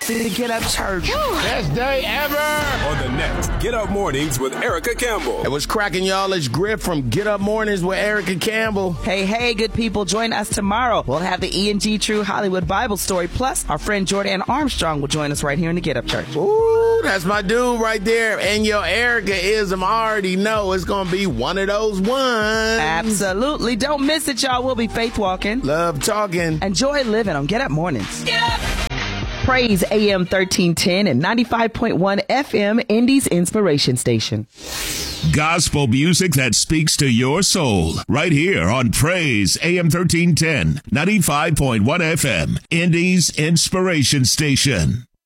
The Get Up Church. Best day ever. On the next Get Up Mornings with Erica Campbell. It was cracking, y'all. It's Griff from Get Up Mornings with Erica Campbell. Hey, good people. Join us tomorrow. We'll have the E&G True Hollywood Bible Story. Plus, our friend Jordan Armstrong will join us right here in the Get Up Church. Ooh, that's my dude right there. And your Erica-ism, I already know it's going to be one of those ones. Absolutely. Don't miss it, y'all. We'll be faith walking. Love talking. And joy living on Get Up Mornings. Get up! Praise AM 1310 and 95.1 FM, Indy's Inspiration Station. Gospel music that speaks to your soul. Right here on Praise AM 1310, 95.1 FM, Indy's Inspiration Station.